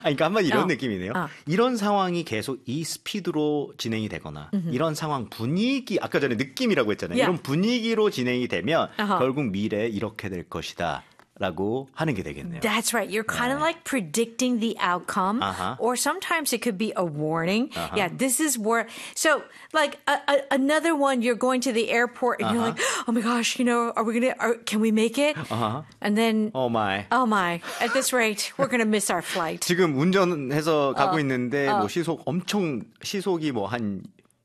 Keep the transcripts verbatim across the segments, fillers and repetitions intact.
아니, 그러니까 한번 이런 어. 느낌이네요. 어. 이런 상황이 계속 이 스피드로 진행이 되거나 이런 상황 분위기 아까 전에 느낌이라고 했잖아요. Yeah. 이런 분위기로 진행이 되면 Uh-huh. 결국 미래에 이렇게 될 것이다. 라고 하는 게 되겠네요. That's right. You're kind of like predicting the outcome, Uh-huh. or sometimes it could be a warning. Uh-huh. Yeah, this is where. So, like a, a, another one, you're going to the airport and Uh-huh. you're like, oh my gosh, you know, are we gonna? Are, can we make it? Uh-huh. And then, Oh my. oh my, at this rate, we're gonna miss our flight. 지금 운전해서 가고 어. 있는데 어. 뭐 시속 엄청 시속이 뭐 한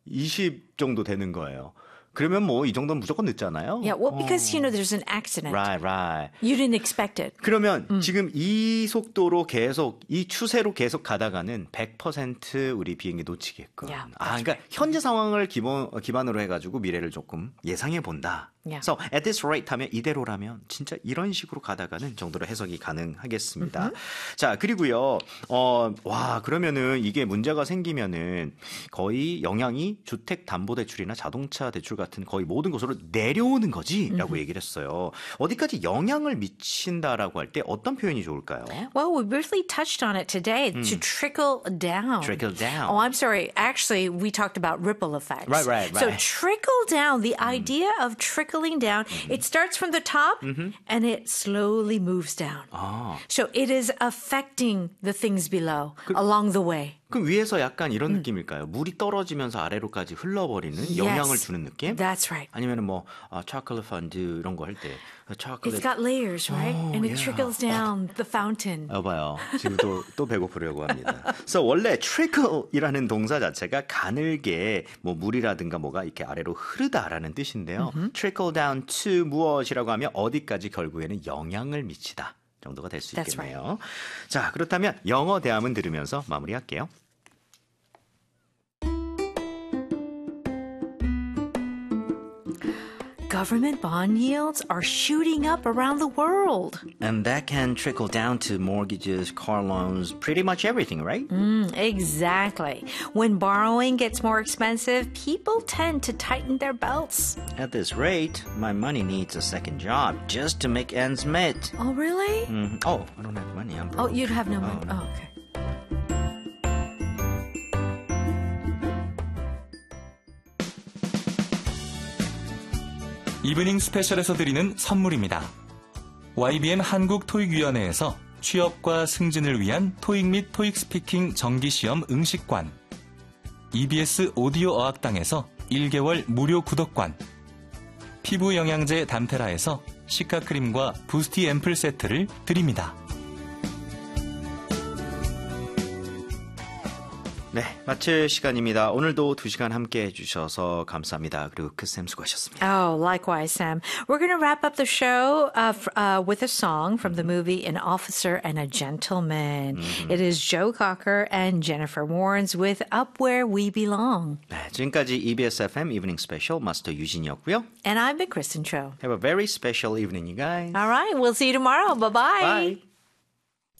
이십 정도 되는 거예요. 그러면 뭐 이 정도는 무조건 늦잖아요. Yeah, well, because you know there's an accident. Right, right. You didn't expect it. 그러면 지금 이 속도로 계속 이 추세로 계속 가다가는 백 퍼센트 우리 비행기 놓치겠군. Yeah, 아, that's 그러니까 현재 상황을 기본 기반으로 해가지고 미래를 조금 예상해 본다. Yeah. So at this rate 하면 이대로라면 진짜 이런 식으로 가다가는 정도로 해석이 가능하겠습니다. Mm-hmm. 자 그리고요, 어, 와 그러면은 이게 문제가 생기면은 거의 영향이 주택 담보 대출이나 자동차 대출 같은 거의 모든 곳으로 내려오는 거지라고 Mm-hmm. 얘기를 했어요. 어디까지 영향을 미친다라고 할 때 어떤 표현이 좋을까요? Well, we briefly touched on it today to trickle down. Trickle down. Oh, I'm sorry. Actually, we talked about ripple effects. Right, right, So right. trickle down, the idea of trickling down, it starts from the top and it slowly moves down. 아, So it is affecting the things below along the way. 그럼 위에서 약간 이런 느낌일까요? 물이 떨어지면서 아래로까지 흘러버리는 영향을 주는 느낌? That's right. 아니면 뭐 아, 초콜릿 펀드 이런 거 할 때 It's 초콜릿 got layers, right? Oh, and it yeah. trickles down the fountain. 여봐요. 지금 또, 또 배고프려고 합니다. 그래서 원래 trickle이라는 동사 자체가 가늘게 뭐 물이라든가 뭐가 이렇게 아래로 흐르다라는 뜻인데요. trickle down to 무엇이라고 하면 어디까지 결국에는 영향을 미치다 정도가 될 수 That's 있겠네요. 자, 그렇다면 영어 대화문 들으면서 마무리할게요. Government bond yields are shooting up around the world. And that can trickle down to mortgages, car loans, pretty much everything, right? Mm, exactly. When borrowing gets more expensive, people tend to tighten their belts. At this rate, my money needs a second job just to make ends meet. Oh, really? Mhm. Oh, I don't have money. I'm Oh, broke. you'd have no money. no. Oh, okay. 이브닝 스페셜에서 드리는 선물입니다. 와이비엠 한국토익위원회에서 취업과 승진을 위한 토익 및 토익 스피킹 정기시험 응시관, 이비에스 오디오 어학당에서 일 개월 무료 구독관, 피부 영양제 담테라에서 시카크림과 부스티 앰플 세트를 드립니다. 네, 마칠 시간입니다. 오늘도 두 시간 함께 해주셔서 감사합니다. 그리고 크쌤 수고하셨습니다. Oh, likewise, Sam. We're going to wrap up the show uh, f- uh, with a song from the movie An Officer and a Gentleman. Mm-hmm. It is Joe Cocker and Jennifer Warnes with Up Where We Belong. 네, 지금까지 이비에스 에프엠 이브닝 스페셜 마스터 유진이었고요. And I've been Kristen Cho. Have a very special evening, you guys. All right, we'll see you tomorrow. Bye-bye. Bye.